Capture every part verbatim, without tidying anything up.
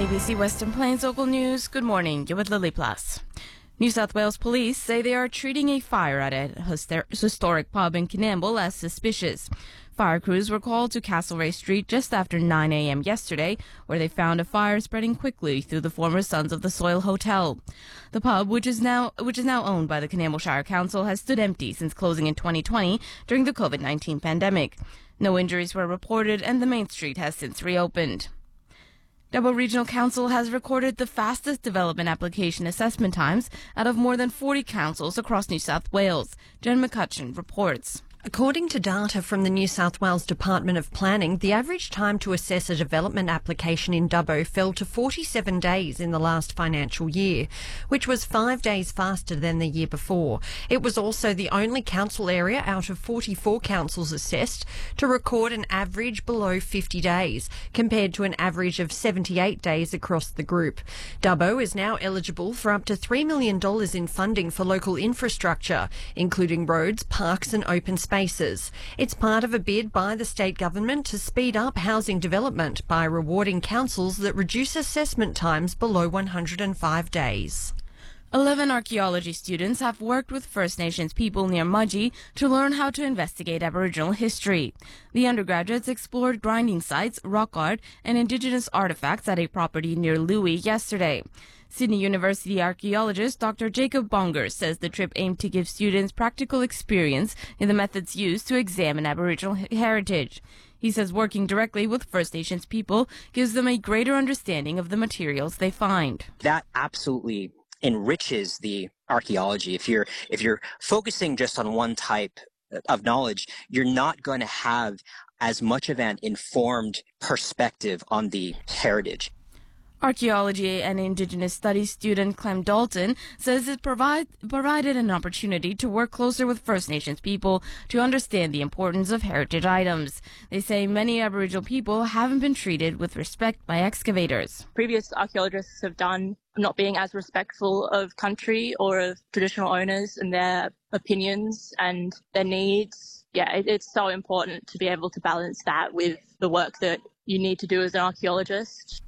B C Western Plains Local News. Good morning. You're with Lily Plus. New South Wales police say they are treating a fire at a hyster- historic pub in Coonamble as suspicious. Fire crews were called to Castlereagh Street just after nine a.m. yesterday, where they found a fire spreading quickly through the former Sons of the Soil Hotel. The pub, which is now which is now owned by the Coonamble Shire Council, has stood empty since closing in twenty twenty during the COVID nineteen pandemic. No injuries were reported, and the main street has since reopened. Dubbo Regional Council has recorded the fastest development application assessment times out of more than forty councils across New South Wales. Jen McCutcheon reports. According to data from the New South Wales Department of Planning, the average time to assess a development application in Dubbo fell to forty-seven days in the last financial year, which was five days faster than the year before. It was also the only council area out of forty-four councils assessed to record an average below fifty days, compared to an average of seventy-eight days across the group. Dubbo is now eligible for up to three million dollars in funding for local infrastructure, including roads, parks and open spaces. Spaces. It's part of a bid by the state government to speed up housing development by rewarding councils that reduce assessment times below one hundred five days. Eleven archaeology students have worked with First Nations people near Mudgee to learn how to investigate Aboriginal history. The undergraduates explored grinding sites, rock art, and Indigenous artifacts at a property near Louis yesterday. Sydney University archaeologist Doctor Jacob Bonger says the trip aimed to give students practical experience in the methods used to examine Aboriginal heritage. He says working directly with First Nations people gives them a greater understanding of the materials they find. That absolutely enriches the archaeology. If you're if you're focusing just on one type of knowledge, you're not going to have as much of an informed perspective on the heritage. Archaeology and Indigenous Studies student Clem Dalton says it provide, provided an opportunity to work closer with First Nations people to understand the importance of heritage items. They say many Aboriginal people haven't been treated with respect by excavators. Previous archaeologists have done not being as respectful of country or of traditional owners and their opinions and their needs. Yeah, it, it's so important to be able to balance that with the work that you need to do as an archaeologist.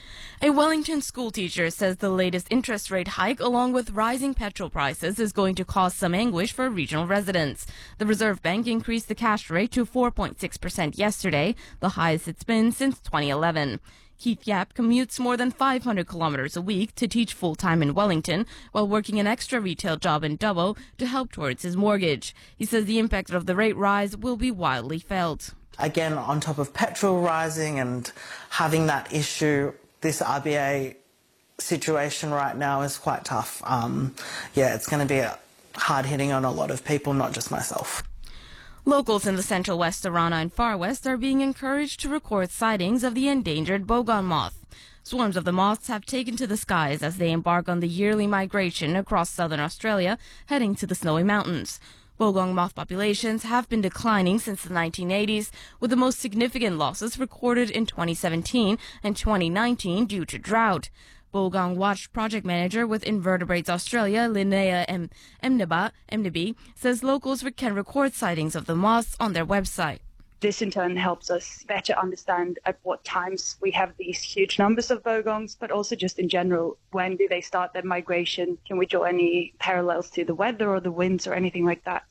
A Wellington school teacher says the latest interest rate hike, along with rising petrol prices, is going to cause some anguish for regional residents. The Reserve Bank increased the cash rate to four point six percent yesterday, the highest it's been since twenty eleven. Keith Yap commutes more than five hundred kilometers a week to teach full-time in Wellington, while working an extra retail job in Dubbo to help towards his mortgage. He says the impact of the rate rise will be widely felt. Again, on top of petrol rising and having that issue, this R B A situation right now is quite tough. Um, yeah, it's going to be hard hitting on a lot of people, not just myself. Locals in the Central West, Arana and Far West are being encouraged to record sightings of the endangered bogong moth. Swarms of the moths have taken to the skies as they embark on the yearly migration across southern Australia, heading to the Snowy Mountains. Bogong moth populations have been declining since the nineteen eighties, with the most significant losses recorded in twenty seventeen and twenty nineteen due to drought. Bogong Watch project manager with Invertebrates Australia, Linnea M- Emneba, Emneby, says locals can record sightings of the moths on their website. This in turn helps us better understand at what times we have these huge numbers of bogongs, but also just in general, when do they start their migration? Can we draw any parallels to the weather or the winds or anything like that?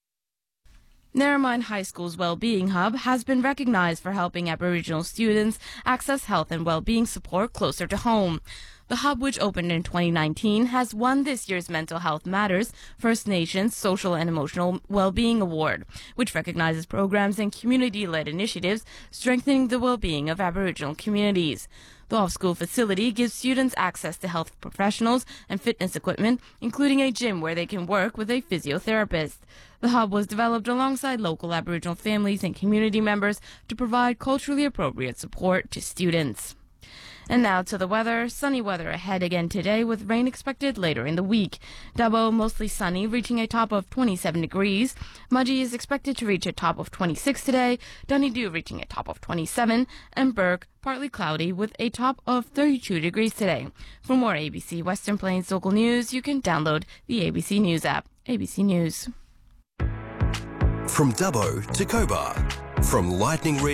Narromine High School's Wellbeing Hub has been recognized for helping Aboriginal students access health and well-being support closer to home. The hub, which opened in twenty nineteen, has won this year's Mental Health Matters First Nations Social and Emotional Wellbeing Award, which recognizes programs and community-led initiatives strengthening the well-being of Aboriginal communities. The off-school facility gives students access to health professionals and fitness equipment, including a gym where they can work with a physiotherapist. The hub was developed alongside local Aboriginal families and community members to provide culturally appropriate support to students. And now to the weather. Sunny weather ahead again today with rain expected later in the week. Dubbo mostly sunny, reaching a top of twenty-seven degrees. Mudgee is expected to reach a top of twenty-six today. Dunedoo reaching a top of twenty-seven. And Burke partly cloudy with a top of thirty-two degrees today. For more A B C Western Plains local news, you can download the A B C News app. A B C News. From Dubbo to Cobar, from Lightning Ridge